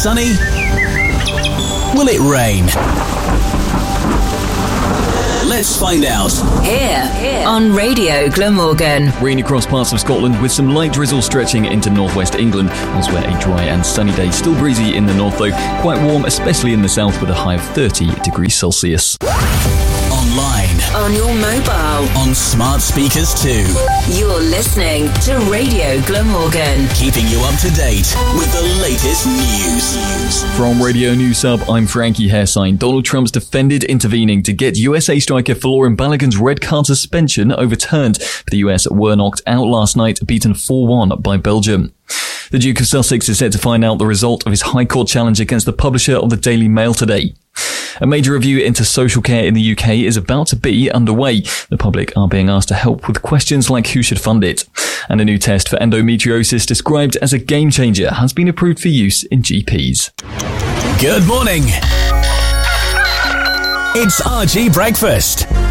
sunny? Will it rain? Let's find out. Here on Radio Glamorgan. Rain across parts of Scotland with some light drizzle stretching into northwest England. Elsewhere, a dry and sunny day. Still breezy in the north though. Quite warm, especially in the south with a high of 30 degrees Celsius. Online. On your mobile. On smart speakers too. You're listening to Radio Glamorgan. Keeping you up to date with the latest news. From Radio News Hub, I'm Frankie Hairsign. Donald Trump's defended intervening to get USA striker Folarin Balogun's red card suspension overturned. The US were knocked out last night, beaten 4-1 by Belgium. The Duke of Sussex is set to find out the result of his High Court challenge against the publisher of the Daily Mail today. A major review into social care in the UK is about to be underway. The public are being asked to help with questions like who should fund it. And a new test for endometriosis described as a game changer has been approved for use in GPs. Good morning. It's RG Breakfast